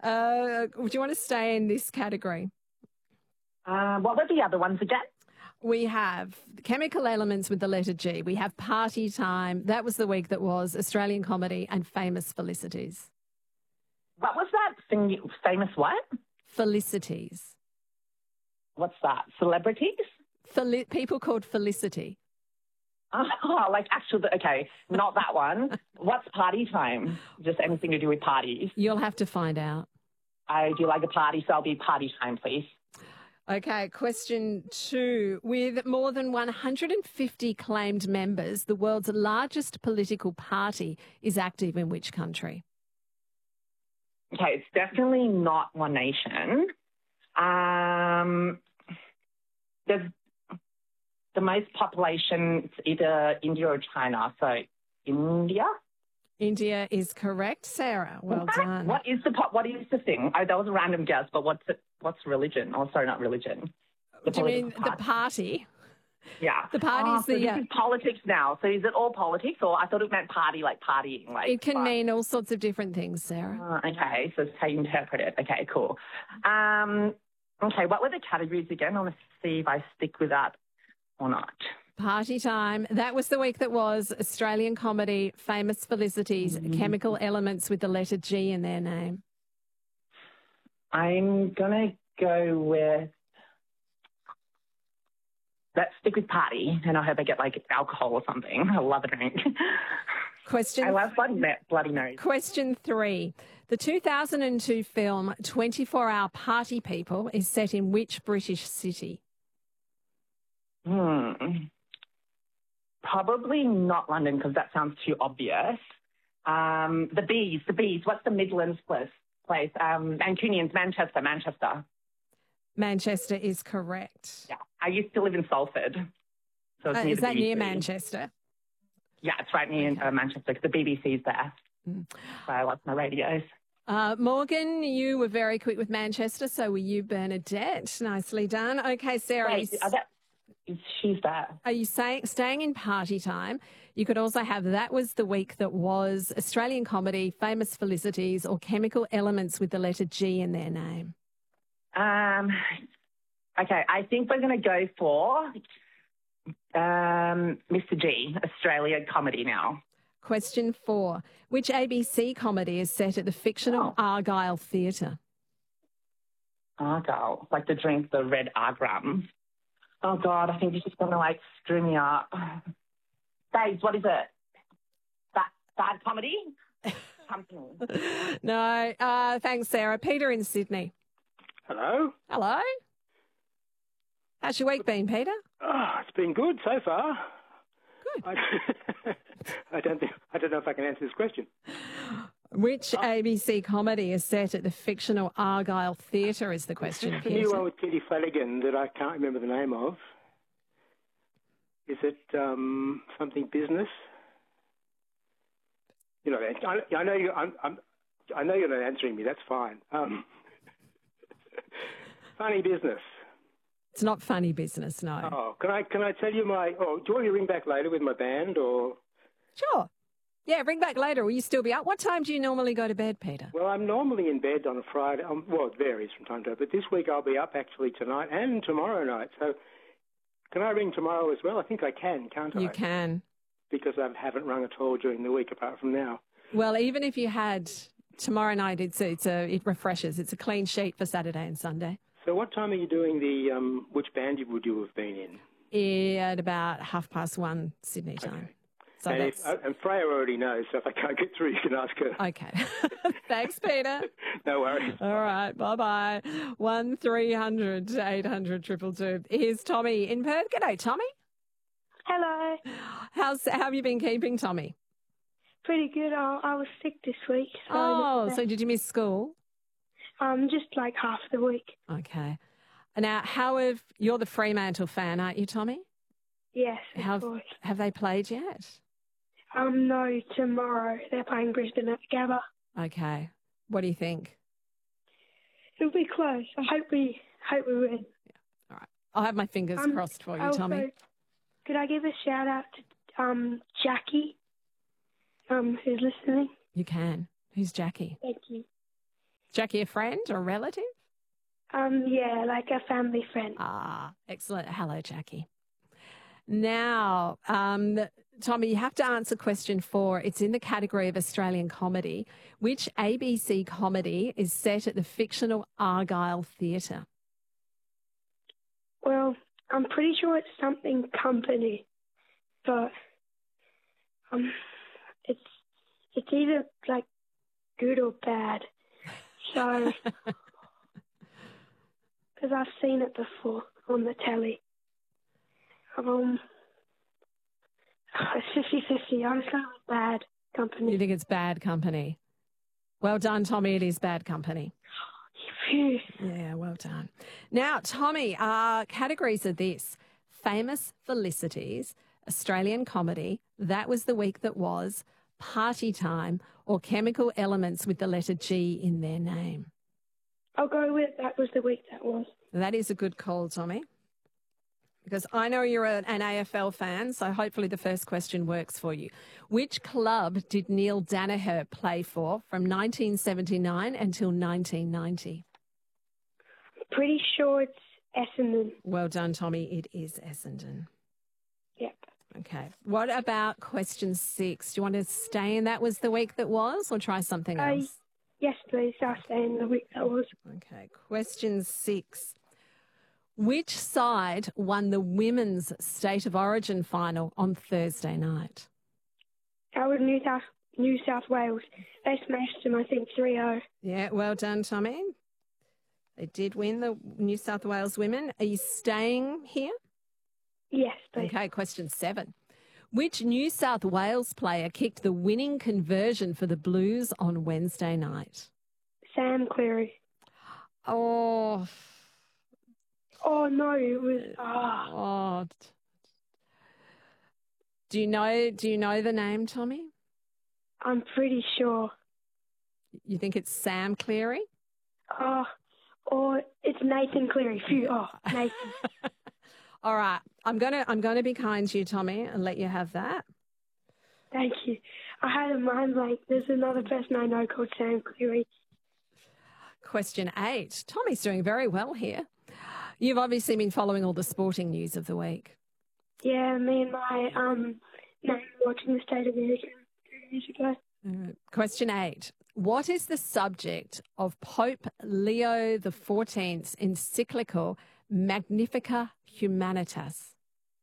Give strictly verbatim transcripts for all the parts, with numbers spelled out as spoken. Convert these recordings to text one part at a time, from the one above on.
Uh, do you want to stay in this category? Uh, what were the other ones again? We have chemical elements with the letter G. We have Party Time. That was the week that was Australian Comedy and Famous Felicities. What was that thing? Famous what? Felicities. What's that? Celebrities? Feli- people called Felicity. Oh, like actual, okay, not that one. What's Party Time? Just anything to do with parties. You'll have to find out. I do like a party, so I'll be Party Time, please. Okay, question two. With more than one hundred fifty claimed members, the world's largest political party is active in which country? Okay, it's definitely not One Nation. Um, there's the most population, it's either India or China. So India? India is correct, Sarah. Well done. What is the pop, what is the thing? Oh, that was a random guess, but what's it, what's religion? Oh, sorry, not religion. The Do you mean party. the party? Yeah. The party's oh, so the... this Uh, is politics now. So is it all politics, or I thought it meant party, like partying? Like, it can but, mean all sorts of different things, Sarah. uh, okay, so it's how you interpret it. Okay, cool. Um, okay, what were the categories again? I want to see if I stick with that or not. Party Time. That was the week that was Australian Comedy, Famous Felicities, mm-hmm. Chemical elements with the letter G in their name. I'm going to go with... Let's stick with party, and I hope I get, like, alcohol or something. I love a drink. Question... I love bloody, bloody nose. Question three. The two thousand two film twenty-four hour Party People is set in which British city? Hmm... Probably not London, because that sounds too obvious. Um, the Bees, the Bees. What's the Midlands place? place? Um, Mancunians, Manchester, Manchester. Manchester is correct. Yeah, I used to live in Salford. So it's uh, near is the that B B C. near Manchester? Yeah, it's right near okay. uh, Manchester, because the B B C's there. Mm. So I watch my radios. Uh, Morgan, you were very quick with Manchester, so were you, Bernadette. Nicely done. Okay, Sarah. Wait, are that... She's there. Are you saying, staying in Party Time? You could also have that was the week that was Australian Comedy, Famous Felicities, or Chemical Elements with the letter G in their name. Um. Okay, I think we're going to go for um, Mister G, Australian Comedy now. Question four. Which A B C comedy is set at the fictional oh. Argyle Theatre? Argyle, like the drink, the red Argram. Oh, God, I think this is going to, like, screw me up. Babes, what is it? Bad, bad comedy? Company. No, uh, thanks, Sarah. Peter in Sydney. Hello. Hello. How's your week been, Peter? Oh, it's been good so far. Good. I, I, don't think, I don't know if I can answer this question. Which A B C comedy is set at the fictional Argyle Theatre is the question. It's the new one with Kitty Flanagan that I can't remember the name of. Is it um, something business? You know, I, I know you. I'm, I'm, I know you're not answering me. That's fine. Um, funny business. It's not funny business, no. Oh, can I can I tell you my? Oh, do you want me to ring back later with my band or? Sure. Yeah, ring back later. Will you still be up? What time do you normally go to bed, Peter? Well, I'm normally in bed on a Friday. Um, well, it varies from time to time, but this week I'll be up actually tonight and tomorrow night. So can I ring tomorrow as well? I think I can, can't I? You can. Because I haven't rung at all during the week apart from now. Well, even if you had tomorrow night, it's a, it's a, it refreshes. It's a clean sheet for Saturday and Sunday. So what time are you doing the, um, which band would you have been in? At about half past one Sydney time. Okay. So and, that's... if, uh, and Freya already knows, so if I can't get through, you can ask her. Okay. Thanks, Peter. No worries. All right. Bye-bye. one three hundred eight hundred two two two. Here's Tommy in Perth. G'day, Tommy. Hello. How's, how have you been keeping, Tommy? Pretty good. I, I was sick this week. So oh, so did you miss school? Um, just like half the week. Okay. Now, how have... You're the Fremantle fan, aren't you, Tommy? Yes, of have, course. Have they played yet? Um, no, tomorrow. They're playing Brisbane at the Gabba. Okay. What do you think? It'll be close. I hope we hope we win. Yeah. All right. I'll have my fingers um, crossed for you, also, Tommy. Could I give a shout out to um Jackie, um, who's listening? You can. Who's Jackie? Thank you. Jackie a friend or a relative? Um, yeah, like a family friend. Ah, excellent. Hello, Jackie. Now, um, Tommy, you have to answer question four. It's in the category of Australian comedy. Which A B C comedy is set at the fictional Argyle Theatre? Well, I'm pretty sure it's something company, but um, it's it's either like good or bad. So, because I've seen it before on the telly. Um, it's fifty-fifty. I was going with bad company. You think it's Bad Company? Well done, Tommy. It is Bad Company. Phew. Yeah, well done. Now, Tommy, uh, categories are this: famous felicities, Australian comedy, that was the week that was, party time, or chemical elements with the letter G in their name. I'll go with that was the week that was. That is a good call, Tommy, because I know you're a, an A F L fan, so hopefully the first question works for you. Which club did Neil Danaher play for from nineteen seventy-nine until nineteen ninety? Pretty sure it's Essendon. Well done, Tommy. It is Essendon. Yep. Okay. What about question six? Do you want to stay in that was the week that was or try something Uh, else? Yes, please. I'll stay in the week that was. Okay. Question six. Which side won the women's State of Origin final on Thursday night? That was New South, New South Wales. They smashed them, I think, three oh. Yeah, well done, Tommy. They did win, the New South Wales women. Are you staying here? Yes, please. Okay, question seven. Which New South Wales player kicked the winning conversion for the Blues on Wednesday night? Sam Cleary. Oh, Oh, no, it was... Ah, oh. Do you know, do you know the name, Tommy? I'm pretty sure. You think it's Sam Cleary? Oh, or it's Nathan Cleary. Phew, oh, Nathan. All right. I'm gonna I'm gonna be kind to you, Tommy, and let you have that. Thank you. I had a mind blank. There's another person I know called Sam Cleary. Question eight. Tommy's doing very well here. You've obviously been following all the sporting news of the week. Yeah, me and my um nan were watching the State of Origin two years ago. Uh, question eight. What is the subject of Pope Leo the fourteenth's encyclical Magnificat Humanitas?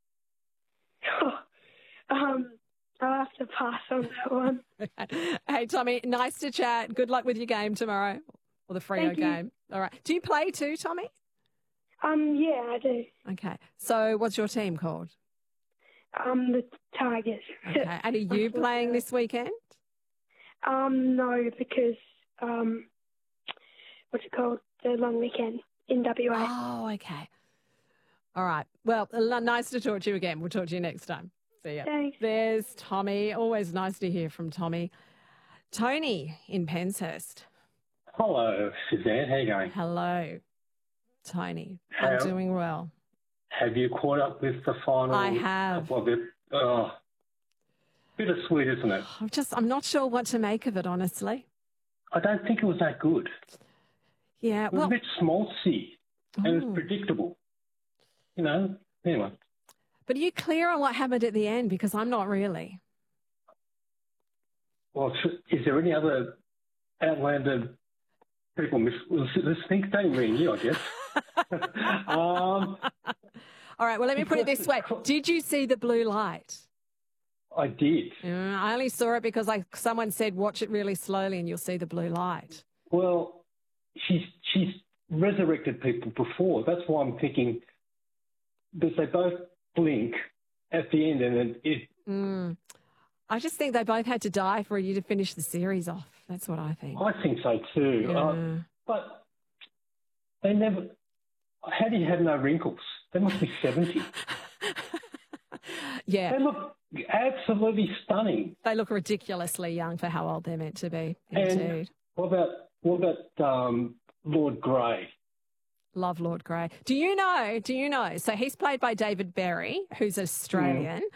um, I'll have to pass on that one. Hey, Tommy, nice to chat. Good luck with your game tomorrow, or the Freo Thank you. game. All right. Do you play too, Tommy? Um, yeah, I do. Okay. So what's your team called? Um, the Tigers. Okay. And are you playing this weekend? Um, no, because um, what's it called? The long weekend in W A. Oh, okay. All right. Well, l- nice to talk to you again. We'll talk to you next time. See ya. Thanks. There's Tommy. Always nice to hear from Tommy. Tony in Penshurst. Hello, Suzanne. How you going? Hello, Tony. I'm How- doing well. Have you caught up with the final? I have. couple of it? Oh, bittersweet, isn't it? I'm just, I'm not sure what to make of it, honestly. I don't think it was that good. Yeah. It was Well, a bit schmaltzy and it Oh. was predictable. You know, anyway. but are you clear on what happened at the end? Because I'm not really. Well, is there any other outlander people miss listening? Don't mean you, I guess. um, All right. Well, let me put it this way. Did you see the blue light? I did. Uh, I only saw it because like someone said, watch it really slowly and you'll see the blue light. Well, she's she's resurrected people before. That's why I'm thinking, because they both blink at the end, and then it. Mm. I just think they both had to die for you to finish the series off. That's what I think. I think so too. Yeah. Uh, but they never. How do you have no wrinkles? They must be seventy. Yeah, They look absolutely stunning. they look ridiculously young for how old they're meant to be. And Indeed. what about what about um, Lord Grey? Love Lord Grey. Do you know? Do you know? So he's played by David Berry, who's Australian,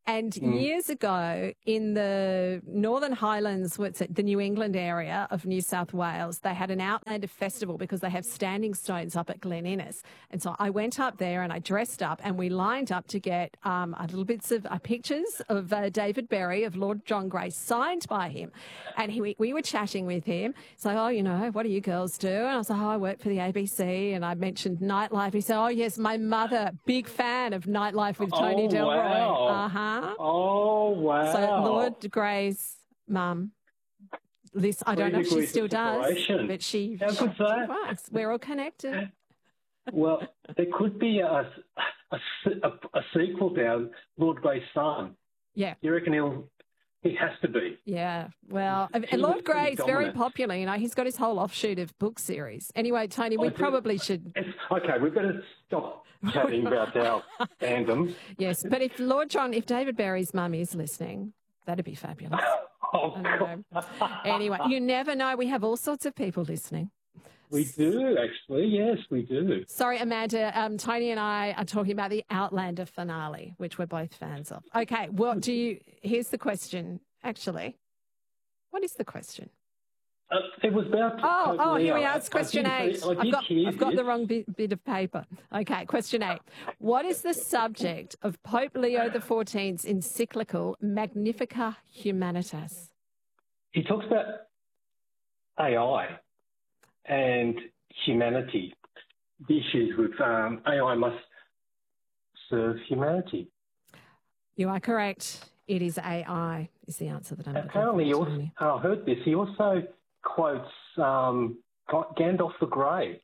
And Mm. years ago, in the Northern Highlands, what's it, the New England area of New South Wales, they had an Outlander festival because they have standing stones up at Glen Innes. And so I went up there and I dressed up and we lined up to get um, a little bits of uh, pictures of uh, David Berry, of Lord John Grey, signed by him. And he, we, we were chatting with him. It's like, oh, you know, what do you girls do? And I was like, oh, I work for the A B C. And I mentioned Nightlife. He said, oh, yes, my mother, big fan of Nightlife with Tony Oh, Delroy. wow. Uh-huh. Oh, wow. So Lord Grey's mum, this I don't know if she Degrees still of does, separation. but she, How she, good's she that? works. We're all connected. Well, there could be a, a, a, a sequel down Lord Grey's son. Yeah. You reckon he'll, he has to be? Yeah. Well, and He was Lord pretty Grey's very dominant. popular. You know, he's got his whole offshoot of book series. Anyway, Tony, we I do- probably should. It's, okay, we've got to stop chatting about our fandom. Yes, but if Lord John, if David Berry's mum is listening, that'd be fabulous. Oh, I know. Anyway, you never know. We have all sorts of people listening. we do, actually. Yes, we do. Sorry, Amanda. Um, Tony and I are talking about the Outlander finale, which we're both fans of. Okay, well, do you? Here's the question. Actually, what is the question? Uh, it was about. Oh, oh, here we Leo. are. It's question I did, eight. I I've did got, hear I've got this. the wrong bit, bit of paper. Okay, question eight. What is the subject of Pope Leo the fourteenth's encyclical Magnificat Humanitas? He talks about A I and humanity. The issues with um, A I must serve humanity. You are correct. It is A I. Is the answer that I'm looking Apparently, he for, also, Tony. I heard this. He also quotes um, Gandalf the Grey.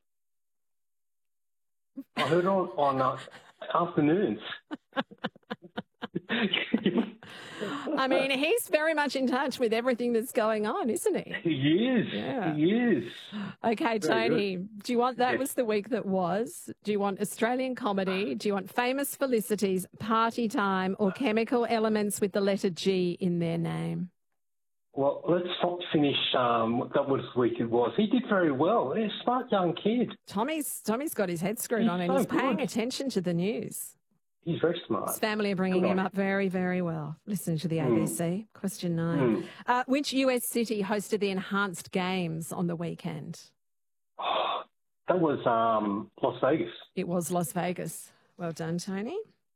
I heard it on, on uh, afternoons. I mean, he's very much in touch with everything that's going on, isn't he? He is. Yeah. He is. Okay, Very Tony, do you want that Yes. was the week that was? Do you want Australian comedy? Do you want famous felicities, party time, or chemical elements with the letter G in their name? Well, let's not finish um, that was the week it was. He did very well. He's a smart young kid. Tommy's Tommy's got his head screwed He's on and so he's paying good. attention to the news. He's very smart. His family are bringing Good him on up very, very well. Listen to the A B C. Question nine. Mm. Uh, which U S city hosted the Enhanced Games on the weekend? Oh, that was um, Las Vegas. It was Las Vegas. Well done, Tony.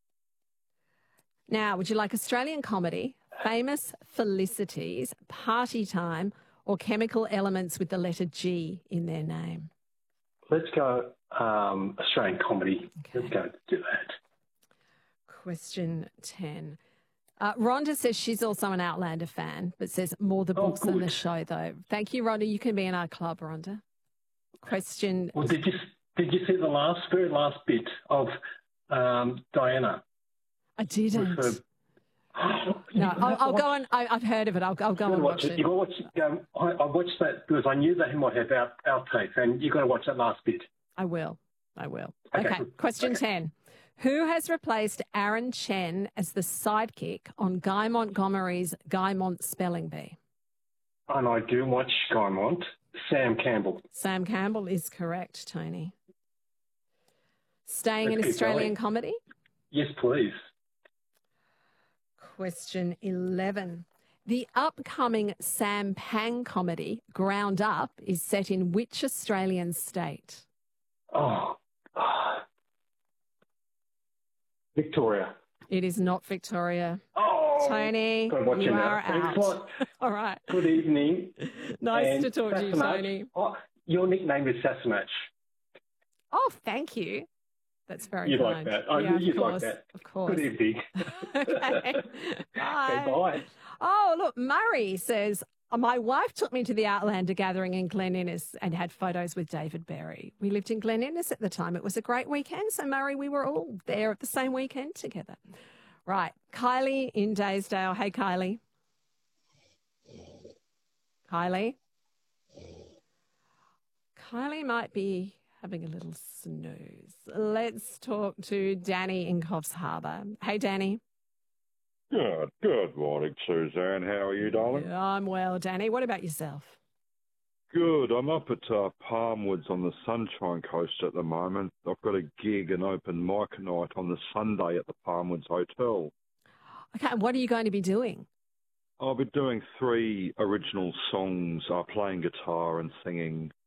Now, would you like Australian comedy, famous felicities, party time, or chemical elements with the letter G in their name? Let's go um, Australian comedy. Okay. Let's go do that. Question ten. Uh, Rhonda says she's also an Outlander fan, but says more the Oh, books than the good. show, though. Thank you, Rhonda. You can be in our club, Rhonda. Question. Well, did you did you see the last very last bit of um, Diana? I didn't. With her... No, I'll, I'll go and I, I've heard of it. I'll, I'll go and watch it. You got to watch it. Um, I, I watched that because I knew that he might have out outtakes, and you got to watch that last bit. I will. I will. Okay, Okay. good. Question Okay. ten. Who has replaced Aaron Chen as the sidekick on Guy Montgomery's Guy Mont Spelling Bee? And I do watch Guymont. Sam Campbell. Sam Campbell is correct, Tony. Staying Let's in keep Australian going. comedy. Yes, please. Question eleven. The upcoming Sam Pang comedy, Ground Up, is set in which Australian state? Oh, Victoria. It is not Victoria. Oh, Tony, gotta watch you it now. are Thanks out. a lot. All right. Good evening. Nice And to talk to you, Sassenach. Tony. Oh, your nickname is Sassenach. Oh, thank you. That's very You like kind. that. Oh, yeah, you'd of like course, that. Of course. Good evening. Okay. Bye. Okay, bye. Oh, look, Murray says, my wife took me to the Outlander gathering in Glen Innes and had photos with David Berry. We lived in Glen Innes at the time. It was a great weekend. So, Murray, we were all there at the same weekend together. Right. Kylie in Daysdale. Hey, Kylie. Kylie. Kylie might be having a little snooze. Let's talk to Danny in Coffs Harbour. Hey, Danny. Good, good morning, Suzanne. How are you, darling? Yeah, I'm well, Danny. What about yourself? Good. I'm up at uh, Palmwoods on the Sunshine Coast at the moment. I've got a gig and open mic night on the Sunday at the Palmwoods Hotel. Okay, and what are you going to be doing? I'll be doing three original songs, uh, playing guitar and singing